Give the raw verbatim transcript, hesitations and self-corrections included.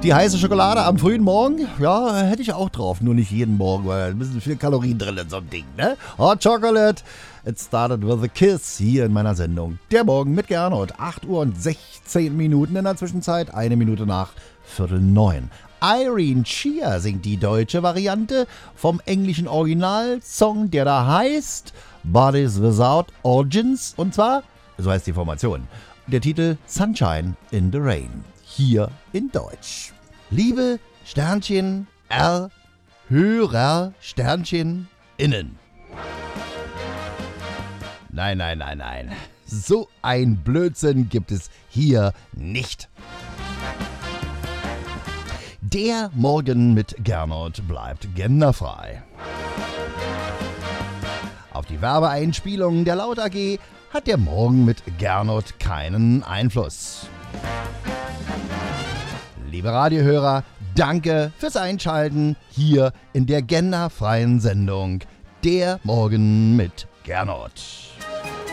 Die heiße Schokolade am frühen Morgen, ja, hätte ich auch drauf. Nur nicht jeden Morgen, weil da müssen viel Kalorien drin in so einem Ding, ne? Hot Chocolate, it started with a kiss hier in meiner Sendung. Der Morgen mit Gernot, acht Uhr und sechzehn Minuten in der Zwischenzeit, eine Minute nach Viertel neun. Irene Chia singt die deutsche Variante vom englischen Originalsong, der da heißt Bodies Without Origins, und zwar, so heißt die Formation, der Titel Sunshine in the Rain, hier in Deutsch. Liebe Sternchen R, Hörer Sternchen innen. Nein, nein, nein, nein. So ein Blödsinn gibt es hier nicht. Der Morgen mit Gernot bleibt genderfrei. Auf die Werbeeinspielungen der Laut A G hat der Morgen mit Gernot keinen Einfluss. Liebe Radiohörer, danke fürs Einschalten hier in der genderfreien Sendung Der Morgen mit Gernot.